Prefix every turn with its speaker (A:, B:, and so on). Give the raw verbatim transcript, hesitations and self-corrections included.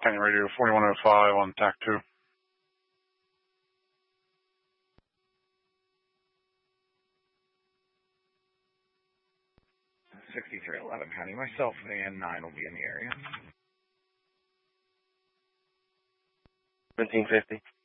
A: Canyon Radio forty-one oh five on T A C two.
B: sixty-three eleven County. Myself, van nine will be in the area.
C: seventeen fifty.